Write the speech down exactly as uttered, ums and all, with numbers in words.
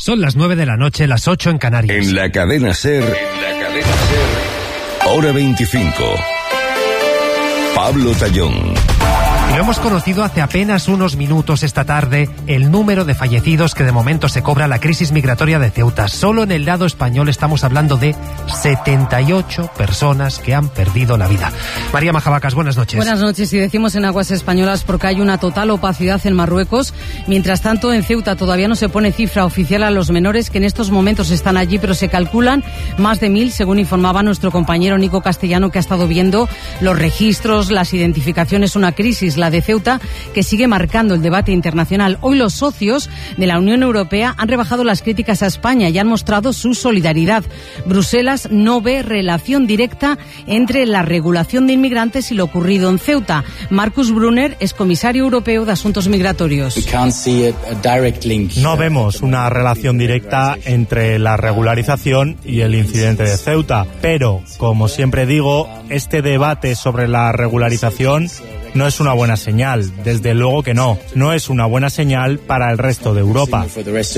Son las nueve de la noche, las ocho en Canarias. En la cadena SER, en la cadena SER, hora veinticinco. Pablo Tallón. Y lo hemos conocido hace apenas unos minutos esta tarde, el número de fallecidos que de momento se cobra la crisis migratoria de Ceuta. Solo en el lado español estamos hablando de setenta y ocho personas que han perdido la vida. María Majavacas, buenas noches. Buenas noches, y decimos en aguas españolas porque hay una total opacidad en Marruecos. Mientras tanto, en Ceuta todavía no se pone cifra oficial a los menores que en estos momentos están allí, pero se calculan más de mil, según informaba nuestro compañero Nico Castellano, que ha estado viendo los registros, las identificaciones, una crisis, la de Ceuta, que sigue marcando el debate internacional. Hoy los socios de la Unión Europea han rebajado las críticas a España y han mostrado su solidaridad. Bruselas no ve relación directa entre la regulación de inmigrantes y lo ocurrido en Ceuta. Markus Brunner es comisario europeo de Asuntos Migratorios. No vemos una relación directa entre la regularización y el incidente de Ceuta, pero, como siempre digo, este debate sobre la regularización no es una buena señal, desde luego que no. No es una buena señal para el resto de Europa.